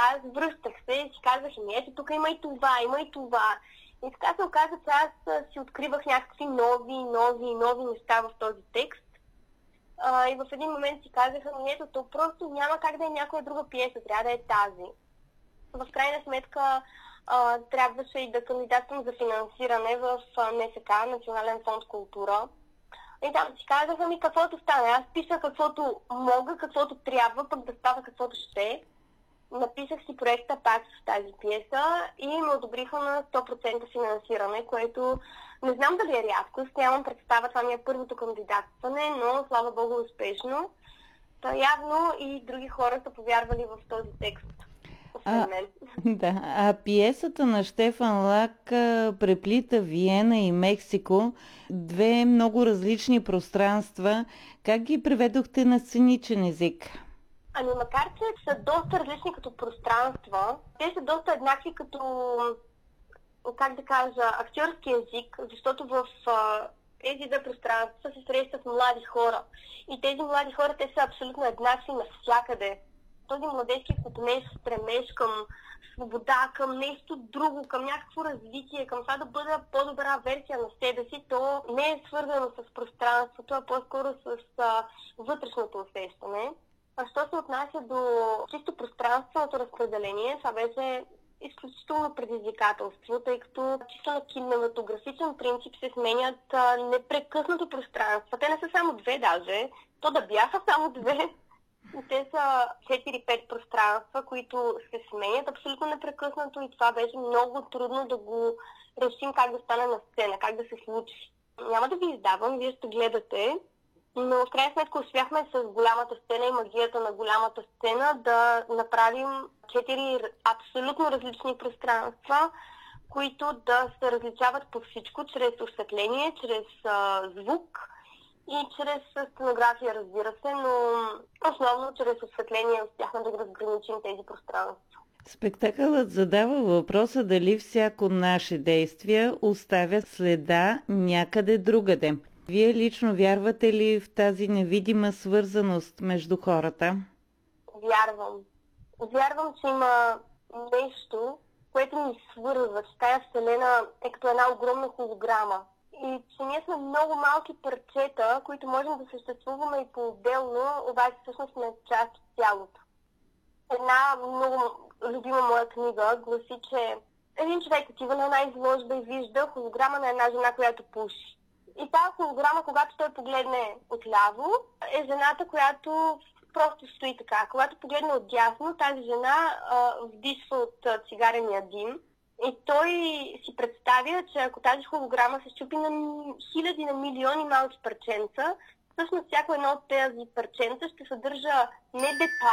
аз връщах се и си казвах, ето тук има и това, има и това. И така се оказа, че аз си откривах някакви нови неща в този текст. И в един момент си казах, ето, то просто няма как да е някоя друга пиеса, трябва да е тази. В крайна сметка трябваше и да кандидатствам за финансиране в НФК, Национален фонд култура. И там си казах, каквото стане. Аз пиша каквото мога, каквото трябва, пък да става каквото ще. Написах си проекта пак с тази пиеса и ме одобриха на 100% финансиране, което не знам дали е рядкост. Нямам представа, това ми е първото кандидатстване, но слава богу успешно. Та явно и други хора са повярвали в този текст. А пиесата на Щефан Лак преплита Виена и Мексико, две много различни пространства. Как ги преведохте на сценичен език? Макар че са доста различни като пространства, те са доста еднакви като, как да кажа, актьорски език, защото в тези две пространства се срещат млади хора. И тези млади хора, те са абсолютно еднакви навсякъде. Този младежки купнеж, стремеж към свобода, към нещо друго, към някакво развитие, към това да бъда по-добра версия на себе си, то не е свързано с пространството, а по-скоро с вътрешното усещане. А що се отнася до чисто пространственото разпределение, това беше изключително предизвикателство, тъй като чисто на кинематографичен принцип се сменят непрекъснато пространства. Те не са само две даже, то да бяха само две. Те са 4-5 пространства, които се сменят абсолютно непрекъснато и това беше много трудно да го решим как да стане на сцена, как да се случи. Няма да ви издавам, вие ще гледате, но в крайна сметка успяхме с голямата сцена и магията на голямата сцена да направим 4 абсолютно различни пространства, които да се различават по всичко, чрез осветление, чрез звук и чрез сценография, разбира се, но основно чрез осветление успяхме да разграничим тези пространства. Спектакълът задава въпроса дали всяко наше действие оставя следа някъде другаде. Вие лично вярвате ли в тази невидима свързаност между хората? Вярвам. Вярвам, че има нещо, което ни свързва, че тази вселена е като една огромна холограма. И че ние сме много малки парчета, които можем да съществуваме и по-отделно, обаче всъщност сме част от цялото. Една много любима моя книга гласи, че един човек отива на една изложба и вижда холограма на една жена, която пуши. И тази холограма, когато той погледне отляво, е жената, която просто стои така. Когато погледне отдясно, тази жена вдишва от цигарения дим. И той си представя, че ако тази холограма се счупи на хиляди, на милиони малки парченца, всъщност всяко едно от тези парченца ще съдържа не детайли,